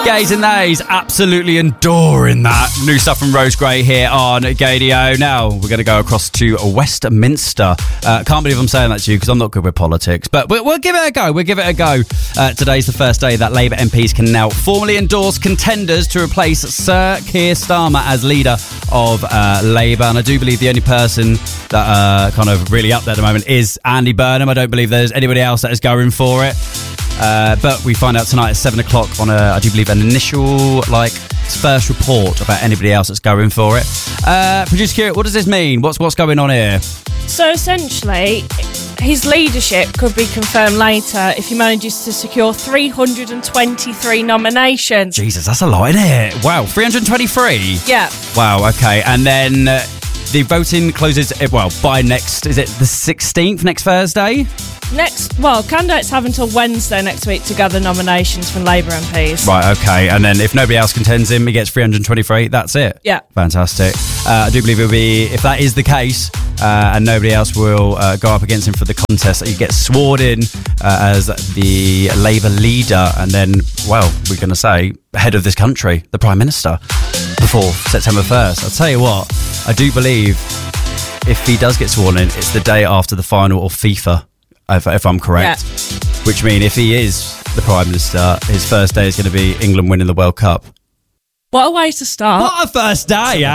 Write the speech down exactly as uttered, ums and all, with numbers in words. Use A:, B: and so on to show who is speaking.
A: Gays and Nays, absolutely adoring that. New stuff from Rose Gray here on Gadio. Now, we're going to go across to Westminster. Uh, can't believe I'm saying that to you because I'm not good with politics, but we'll, we'll give it a go. We'll give it a go. Uh, today's the first day that Labour M Ps can now formally endorse contenders to replace Sir Keir Starmer as leader of uh, Labour. And I do believe the only person that uh, kind of really up there at the moment is Andy Burnham. I don't believe there's anybody else that is going for it. Uh, but we find out tonight at seven o'clock on, a, I do believe, an initial, like, first report about anybody else that's going for it. Uh, Producer Kira, what does this mean? What's what's going on here?
B: So essentially, his leadership could be confirmed later if he manages to secure three hundred twenty-three nominations.
A: Jesus, that's a lot, isn't it? Wow, three hundred twenty-three?
B: Yeah.
A: Wow, okay. And then uh, the voting closes, uh, well, by next, is it the sixteenth, next Thursday?
B: Next, well, candidates have until Wednesday next week to gather nominations from Labour M Ps.
A: Right, okay. And then if nobody else contends him, he gets three hundred twenty-three. That's it.
B: Yeah.
A: Fantastic. Uh, I do believe it'll be, if that is the case, uh, and nobody else will uh, go up against him for the contest, he gets sworn in uh, as the Labour leader, and then, well, we're going to say, head of this country, the Prime Minister, before September first. I'll tell you what, I do believe if he does get sworn in, it's the day after the final of FIFA. If, if I'm correct, yeah. Which means if he is the Prime Minister, his first day is going to be England winning the World Cup.
B: What a way to start.
A: What a first day, eh?